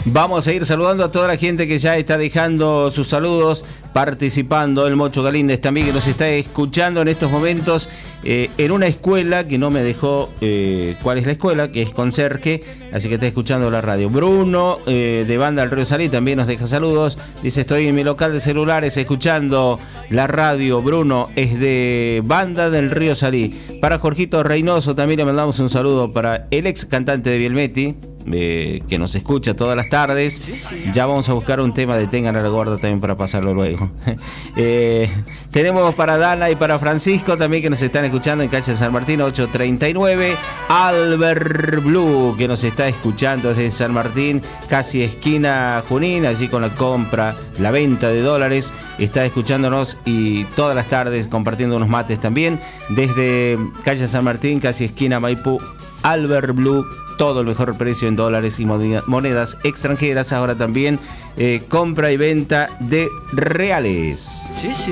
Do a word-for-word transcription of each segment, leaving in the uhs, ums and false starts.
Vamos a ir saludando a toda la gente que ya está dejando sus saludos, participando. El Mocho Galíndez también, que nos está escuchando en estos momentos eh, en una escuela que no me dejó eh, cuál es la escuela, que es Conserje, así que está escuchando la radio. Bruno eh, de Banda del Río Salí también nos deja saludos. Dice: estoy en mi local de celulares escuchando la radio. Bruno es de Banda del Río Salí. Para Jorgito Reynoso también le mandamos un saludo, para el ex cantante de Bielmetti, Eh, que nos escucha todas las tardes. Ya vamos a buscar un tema de Tengan a la Gorda también para pasarlo luego. eh, tenemos para Dana y para Francisco también, que nos están escuchando en calle San Martín ocho treinta y nueve. Albert Blue, que nos está escuchando desde San Martín, casi esquina Junín, allí con la compra, la venta de dólares, está escuchándonos y todas las tardes compartiendo unos mates también desde calle San Martín, casi esquina Maipú. Albert Blue, todo el mejor precio en dólares y monedas extranjeras. Ahora también eh, compra y venta de reales. Sí, sí.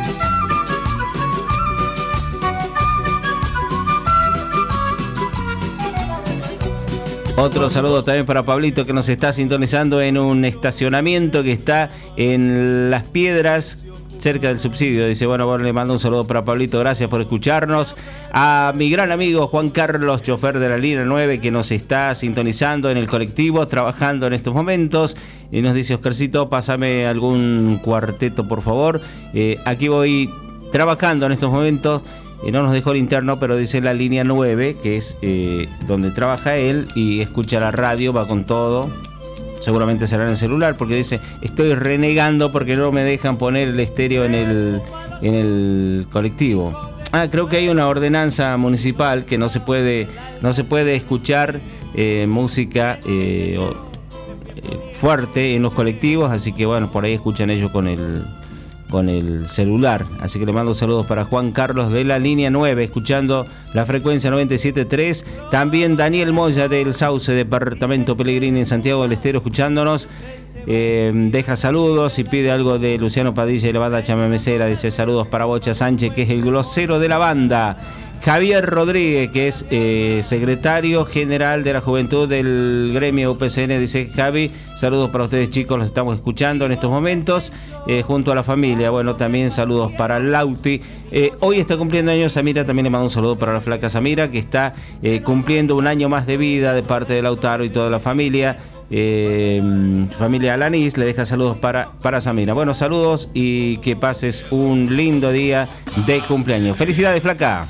Otro saludo también para Pablito, que nos está sintonizando en un estacionamiento que está en Las Piedras, cerca del subsidio. Dice, bueno, bueno, le mando un saludo para Pablito, gracias por escucharnos. A mi gran amigo Juan Carlos, chofer de la línea nueve, que nos está sintonizando en el colectivo, trabajando en estos momentos. Y nos dice: Oscarcito, pásame algún cuarteto, por favor. Eh, aquí voy trabajando en estos momentos. Y no nos dejó el interno, pero dice la línea nueve, que es eh, donde trabaja él, y escucha la radio, va con todo. Seguramente será en el celular, porque dice: estoy renegando porque no me dejan poner el estéreo en el, en el colectivo. Ah, creo que hay una ordenanza municipal que no se puede, no se puede escuchar eh, música eh, o, eh, fuerte en los colectivos, así que bueno, por ahí escuchan ellos con el, con el celular. Así que le mando saludos para Juan Carlos de la línea nueve, escuchando la frecuencia noventa y siete punto tres. También Daniel Moya del Sauce, departamento Pellegrini, en Santiago del Estero, escuchándonos. Eh, deja saludos y pide algo de Luciano Padilla y la banda chamamecera. Dice: saludos para Bocha Sánchez, que es el glosero de la banda. Javier Rodríguez, que es eh, secretario general de la Juventud del gremio U P C N, dice: Javi, saludos para ustedes, chicos, los estamos escuchando en estos momentos eh, junto a la familia. Bueno, también saludos para Lauti. Eh, hoy está cumpliendo años Samira, también le mando un saludo para la flaca Samira, que está eh, cumpliendo un año más de vida de parte de Lautaro y toda la familia. Eh, familia Alanis le deja saludos para, para Samira. Bueno, saludos y que pases un lindo día de cumpleaños. Felicidades, flaca.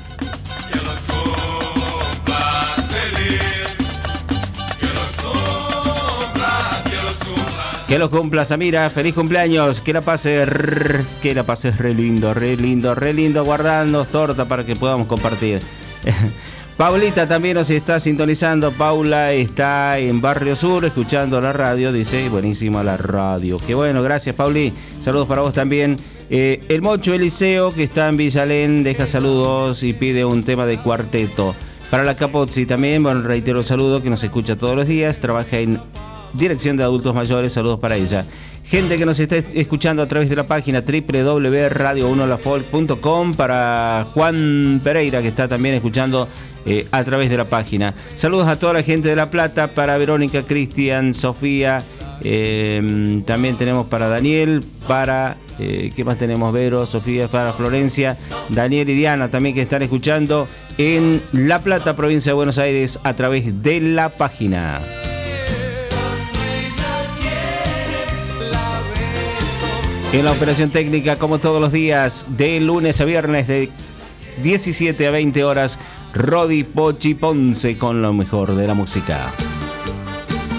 Que los cumpla, Samira, feliz cumpleaños, que la pases, que la pases re lindo, re lindo, re lindo, guardando torta para que podamos compartir. Paulita también nos está sintonizando. Paula está en Barrio Sur escuchando la radio, dice: buenísima la radio. Qué bueno, gracias, Pauli. Saludos para vos también. Eh, el Mocho Eliseo, que está en Villalén, deja saludos y pide un tema de cuarteto. Para la Capozzi también, bueno, reitero el saludo, que nos escucha todos los días, trabaja en Dirección de Adultos Mayores, saludos para ella. Gente que nos está escuchando a través de la página doble u doble u doble u punto radio uno la folk punto com. Para Juan Pereira, que está también escuchando eh, a través de la página. Saludos a toda la gente de La Plata, para Verónica, Cristian, Sofía. Eh, también tenemos para Daniel, para... Eh, ¿qué más tenemos? Vero, Sofía, para Florencia, Daniel y Diana también, que están escuchando en La Plata, provincia de Buenos Aires, a través de la página. En la operación técnica, como todos los días, de lunes a viernes, de diecisiete a veinte horas, Rodi Pochi Ponce con lo mejor de la música.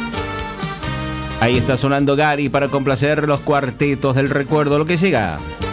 Ahí está sonando Gary para complacer los cuartetos del recuerdo, lo que llega.